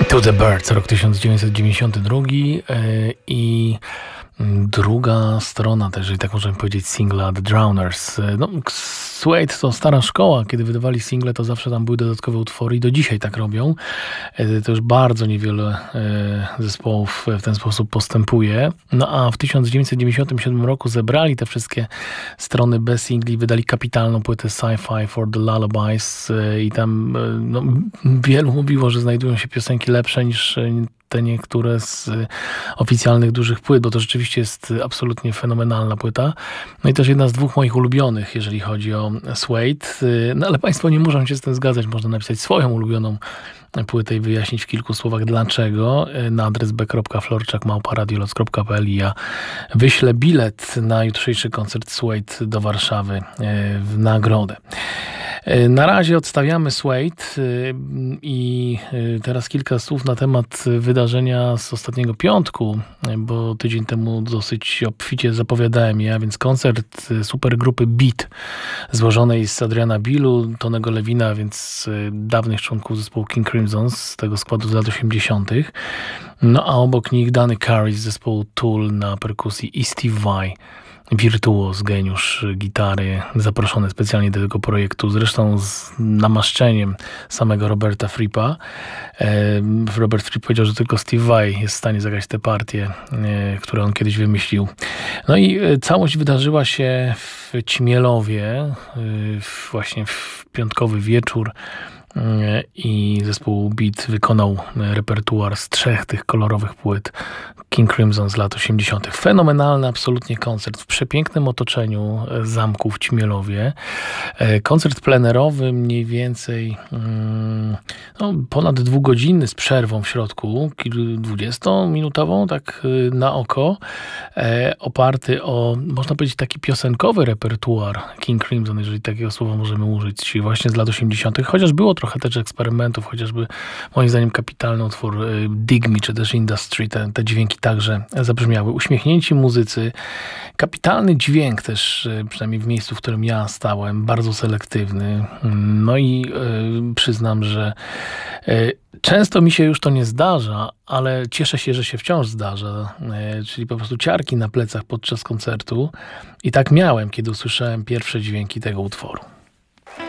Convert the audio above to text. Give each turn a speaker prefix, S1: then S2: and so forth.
S1: To the Birds, rok 1992 i druga strona też, jeżeli tak możemy powiedzieć, singla The Drowners. No, Suede to stara szkoła, kiedy wydawali single, to zawsze tam były dodatkowe utwory i do dzisiaj tak robią. To już bardzo niewiele zespołów w ten sposób postępuje. No a w 1997 roku zebrali te wszystkie strony bez singli, wydali kapitalną płytę Sci-Fi for the Lullabies i tam wielu mówiło, że znajdują się piosenki lepsze niż te niektóre z oficjalnych dużych płyt, bo to rzeczywiście jest absolutnie fenomenalna płyta. No i też jedna z dwóch moich ulubionych, jeżeli chodzi o Suede. No ale Państwo nie muszą się z tym zgadzać. Można napisać swoją ulubioną płytę i wyjaśnić w kilku słowach dlaczego na adres b.florczak@radioloc.pl i ja wyślę bilet na jutrzejszy koncert Suede do Warszawy w nagrodę. Na razie odstawiamy Suede i teraz kilka słów na temat wydarzenia z ostatniego piątku, bo tydzień temu dosyć obficie zapowiadałem je, a więc koncert supergrupy Beat złożonej z Adriana Bilu, Tonego Lewina, więc dawnych członków zespołu King Crimson z tego składu z lat 80. No a obok nich Danny Carey z zespołu Tool na perkusji i Steve Vai, wirtuoz, geniusz gitary, zaproszony specjalnie do tego projektu, zresztą z namaszczeniem samego Roberta Frippa. Robert Fripp powiedział, że tylko Steve Vai jest w stanie zagrać te partie, które on kiedyś wymyślił. No i całość wydarzyła się w Ćmielowie, właśnie w piątkowy wieczór, i zespół Beat wykonał repertuar z 3 tych kolorowych płyt King Crimson z lat 80. Fenomenalny absolutnie koncert w przepięknym otoczeniu zamku w Ćmielowie. Koncert plenerowy mniej więcej ponad 2-godzinny z przerwą w środku, 20-minutową tak na oko, oparty o, można powiedzieć, taki piosenkowy repertuar King Crimson, jeżeli takiego słowa możemy użyć, właśnie z lat 80. Chociaż było trochę też eksperymentów, chociażby moim zdaniem kapitalny utwór Dig Me, czy też Industry, te dźwięki także zabrzmiały. Uśmiechnięci muzycy, kapitalny dźwięk też, przynajmniej w miejscu, w którym ja stałem, bardzo selektywny. No i przyznam, że często mi się już to nie zdarza, ale cieszę się, że się wciąż zdarza, czyli po prostu ciarki na plecach podczas koncertu i tak miałem, kiedy usłyszałem pierwsze dźwięki tego utworu.